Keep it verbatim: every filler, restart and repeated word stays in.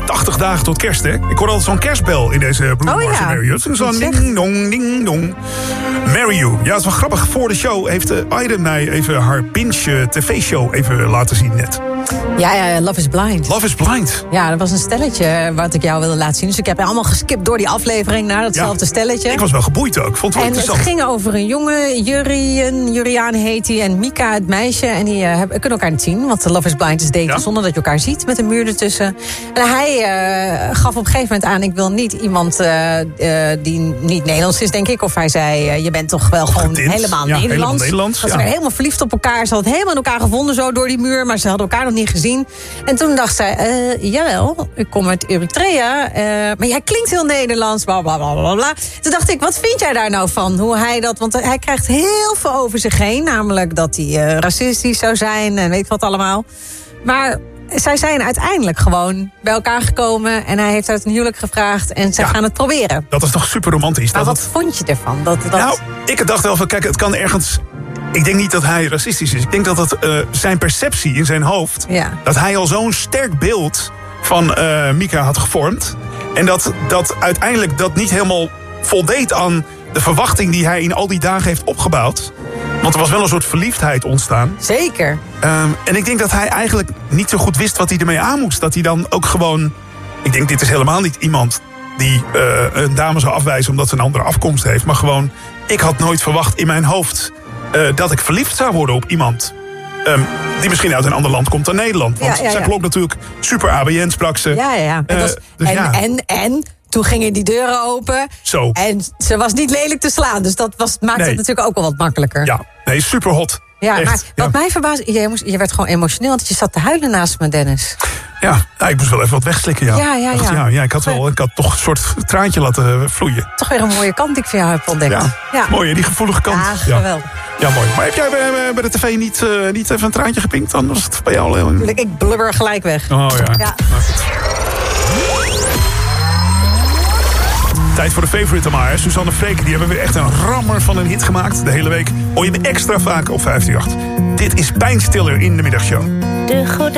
tachtig dagen tot kerst, hè? Ik hoor altijd zo'n kerstbel in deze Bruno oh, Mars ja. en Mary You. Zo'n ding-dong, ding-dong. Mary You. Ja, het is wel grappig. Voor de show heeft uh, Aiden mij even haar Binge tv-show even laten zien net. Ja, ja, Love is Blind. Love is Blind. Ja, dat was een stelletje wat ik jou wilde laten zien. Dus ik heb allemaal geskipt door die aflevering naar datzelfde ja, stelletje. Ik was wel geboeid ook. Vond het wel en interessant. Het ging over een jongen, Jurien, Juriaan heet hij, en Mika, het meisje. En die uh, hebben, kunnen elkaar niet zien, want Love is Blind is daten ja? zonder dat je elkaar ziet, met een muur ertussen. En hij uh, gaf op een gegeven moment aan, ik wil niet iemand uh, uh, die niet Nederlands is, denk ik. Of hij zei, uh, je bent toch wel gewoon Getint. helemaal ja, Nederlands. Helemaal Nederlands ze ja. waren helemaal verliefd op elkaar. Ze hadden helemaal in elkaar gevonden zo door die muur, maar ze hadden elkaar nog niet gezien. En toen dacht zij, uh, jawel, ik kom uit Eritrea, uh, maar jij klinkt heel Nederlands, bla bla bla bla bla. Toen dacht ik, wat vind jij daar nou van? Hoe hij dat, want hij krijgt heel veel over zich heen, namelijk dat hij uh, racistisch zou zijn en weet wat allemaal. Maar zij zijn uiteindelijk gewoon bij elkaar gekomen en hij heeft uit een huwelijk gevraagd en zij ja, gaan het proberen. Dat is toch super romantisch. Maar dat wat het... vond je ervan? Dat, dat... Nou, ik dacht wel van, kijk, het kan ergens... Ik denk niet dat hij racistisch is. Ik denk dat het uh, zijn perceptie in zijn hoofd... Ja. dat hij al zo'n sterk beeld van uh, Mika had gevormd. En dat, dat uiteindelijk dat niet helemaal voldeed aan de verwachting... die hij in al die dagen heeft opgebouwd. Want er was wel een soort verliefdheid ontstaan. Zeker. Um, en ik denk dat hij eigenlijk niet zo goed wist wat hij ermee aan moest. Dat hij dan ook gewoon... Ik denk, dit is helemaal niet iemand die uh, een dame zou afwijzen... omdat ze een andere afkomst heeft. Maar gewoon, ik had nooit verwacht in mijn hoofd... Uh, dat ik verliefd zou worden op iemand... Um, die misschien uit een ander land komt dan Nederland. Want ja, ja, ja. zij klonk natuurlijk super A B N, sprak ze. Ja, ja, ja. Uh, was, dus en, ja. en, en toen gingen die deuren open. Zo. En ze was niet lelijk te slaan. Dus dat was, maakte nee. het natuurlijk ook wel wat makkelijker. Ja, nee, super hot. Ja, Echt, maar ja. wat mij verbaasde... Je, moest, je werd gewoon emotioneel, want je zat te huilen naast me, Dennis. Ja, nou, ik moest wel even wat wegslikken, ja. Ja, ja, ja. Dacht, ja, ja ik, had wel, ik had toch een soort traantje laten vloeien. Toch weer een mooie kant die ik van jou heb ontdekt. Ja, ja. Mooi, die gevoelige kant. Ja, geweldig. Ja, ja mooi. Maar heb jij bij, bij de tv niet, uh, niet even een traantje gepinkt? Dan was het bij jou al heel... Ik, ik blubber gelijk weg. Oh ja. ja. Nou, tijd voor de favorite maar. Suzanne Freek, die hebben weer echt een rammer van een hit gemaakt. De hele week hoor je hem extra vaak op vijfhonderdachttien. Dit is Pijnstiller in de middagshow. De